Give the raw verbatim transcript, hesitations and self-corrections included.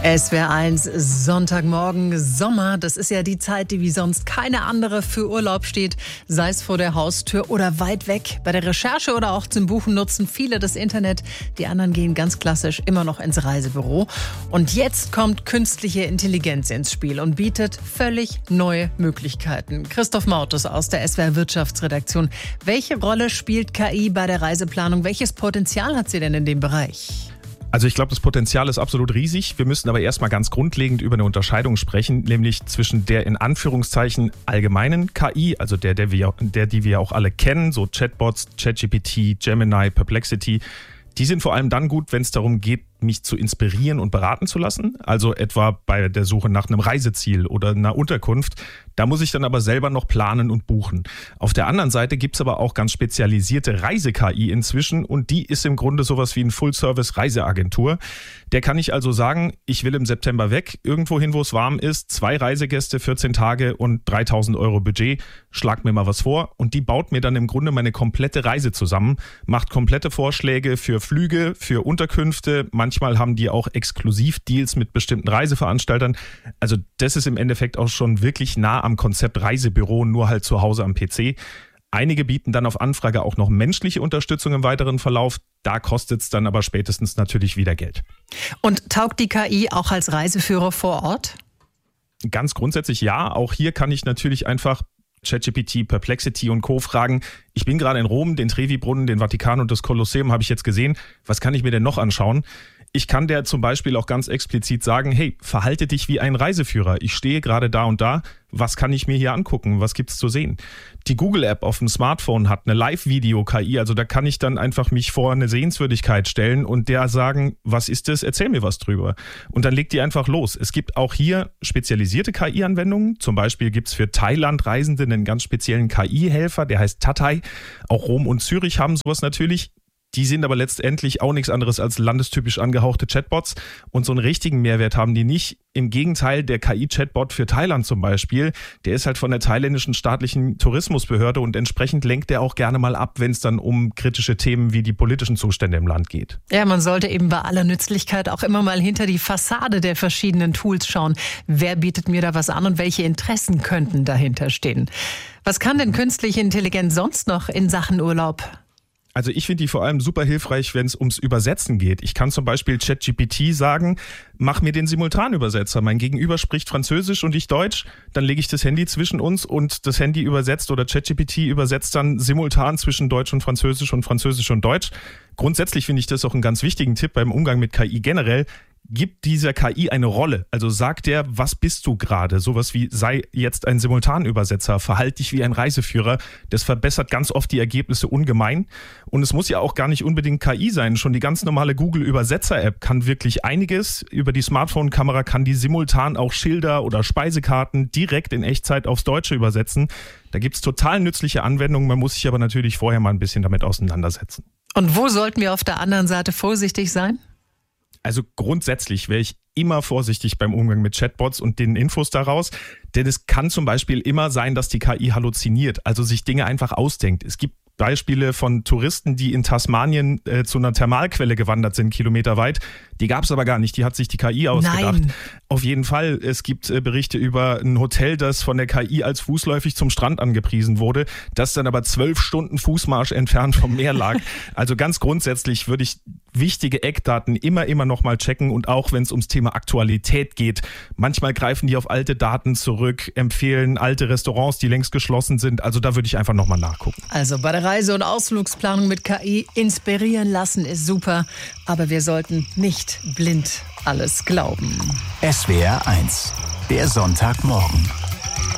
S W R eins, Sonntagmorgen, Sommer. Das ist ja die Zeit, die wie sonst keine andere für Urlaub steht. Sei es vor der Haustür oder weit weg. Bei der Recherche oder auch zum Buchen nutzen viele das Internet. Die anderen gehen ganz klassisch immer noch ins Reisebüro. Und jetzt kommt künstliche Intelligenz ins Spiel und bietet völlig neue Möglichkeiten. Christoph Maurtus aus der S W R Wirtschaftsredaktion. Welche Rolle spielt K I bei der Reiseplanung? Welches Potenzial hat sie denn in dem Bereich? Also ich glaube, das Potenzial ist absolut riesig. Wir müssen aber erstmal ganz grundlegend über eine Unterscheidung sprechen, nämlich zwischen der in Anführungszeichen allgemeinen K I, also der, der, wir, der die wir auch alle kennen, so Chatbots, ChatGPT, Gemini, Perplexity. Die sind vor allem dann gut, wenn es darum geht, mich zu inspirieren und beraten zu lassen. Also etwa bei der Suche nach einem Reiseziel oder einer Unterkunft. Da muss ich dann aber selber noch planen und buchen. Auf der anderen Seite gibt es aber auch ganz spezialisierte Reise-K I inzwischen und die ist im Grunde sowas wie ein Full-Service-Reiseagentur. Der kann ich also sagen, ich will im September weg, irgendwo hin, wo es warm ist, zwei Reisegäste, vierzehn Tage und dreitausend Euro Budget. Schlag mir mal was vor und die baut mir dann im Grunde meine komplette Reise zusammen, macht komplette Vorschläge für Flüge, für Unterkünfte. Manchmal haben die auch Exklusivdeals mit bestimmten Reiseveranstaltern. Also das ist im Endeffekt auch schon wirklich nah am Konzept Reisebüro, nur halt zu Hause am P C. Einige bieten dann auf Anfrage auch noch menschliche Unterstützung im weiteren Verlauf. Da kostet es dann aber spätestens natürlich wieder Geld. Und taugt die K I auch als Reiseführer vor Ort? Ganz grundsätzlich ja. Auch hier kann ich natürlich einfach ChatGPT, Perplexity und Co. fragen. Ich bin gerade in Rom, den Trevi-Brunnen, den Vatikan und das Kolosseum habe ich jetzt gesehen. Was kann ich mir denn noch anschauen? Ich kann der zum Beispiel auch ganz explizit sagen, hey, verhalte dich wie ein Reiseführer. Ich stehe gerade da und da. Was kann ich mir hier angucken? Was gibt's zu sehen? Die Google-App auf dem Smartphone hat eine Live-Video-K I. Also da kann ich dann einfach mich vor eine Sehenswürdigkeit stellen und der sagen, was ist das? Erzähl mir was drüber. Und dann legt die einfach los. Es gibt auch hier spezialisierte K I-Anwendungen. Zum Beispiel gibt's für Thailand-Reisende einen ganz speziellen K I-Helfer, der heißt Tatai. Auch Rom und Zürich haben sowas natürlich. Die sind aber letztendlich auch nichts anderes als landestypisch angehauchte Chatbots und so einen richtigen Mehrwert haben die nicht. Im Gegenteil, der K I-Chatbot für Thailand zum Beispiel, der ist halt von der thailändischen staatlichen Tourismusbehörde und entsprechend lenkt der auch gerne mal ab, wenn es dann um kritische Themen wie die politischen Zustände im Land geht. Ja, man sollte eben bei aller Nützlichkeit auch immer mal hinter die Fassade der verschiedenen Tools schauen. Wer bietet mir da was an und welche Interessen könnten dahinter stehen? Was kann denn künstliche Intelligenz sonst noch in Sachen Urlaub? Also ich finde die vor allem super hilfreich, wenn es ums Übersetzen geht. Ich kann zum Beispiel ChatGPT sagen, mach mir den Simultanübersetzer. Mein Gegenüber spricht Französisch und ich Deutsch. Dann lege ich das Handy zwischen uns und das Handy übersetzt oder ChatGPT übersetzt dann simultan zwischen Deutsch und Französisch und Französisch und Deutsch. Grundsätzlich finde ich das auch einen ganz wichtigen Tipp beim Umgang mit K I generell. Gibt dieser K I eine Rolle? Also sagt der, was bist du gerade? Sowas wie, sei jetzt ein Simultanübersetzer, verhalte dich wie ein Reiseführer. Das verbessert ganz oft die Ergebnisse ungemein. Und es muss ja auch gar nicht unbedingt K I sein. Schon die ganz normale Google-Übersetzer-App kann wirklich einiges. Über die Smartphone-Kamera kann die simultan auch Schilder oder Speisekarten direkt in Echtzeit aufs Deutsche übersetzen. Da gibt's total nützliche Anwendungen. Man muss sich aber natürlich vorher mal ein bisschen damit auseinandersetzen. Und wo sollten wir auf der anderen Seite vorsichtig sein? Also grundsätzlich wäre ich immer vorsichtig beim Umgang mit Chatbots und den Infos daraus, denn es kann zum Beispiel immer sein, dass die K I halluziniert, also sich Dinge einfach ausdenkt. Es gibt Beispiele von Touristen, die in Tasmanien äh, zu einer Thermalquelle gewandert sind, kilometerweit. Die gab es aber gar nicht, die hat sich die K I ausgedacht. Nein. Auf jeden Fall, es gibt äh, Berichte über ein Hotel, das von der K I als fußläufig zum Strand angepriesen wurde, das dann aber zwölf Stunden Fußmarsch entfernt vom Meer lag. Also ganz grundsätzlich würde ich wichtige Eckdaten immer, immer nochmal checken und auch wenn es ums Thema Aktualität geht. Manchmal greifen die auf alte Daten zurück, empfehlen alte Restaurants, die längst geschlossen sind. Also da würde ich einfach nochmal nachgucken. Also bei der Reise- und Ausflugsplanung mit K I inspirieren lassen ist super, aber wir sollten nicht blind alles glauben. S W R eins, der Sonntagmorgen.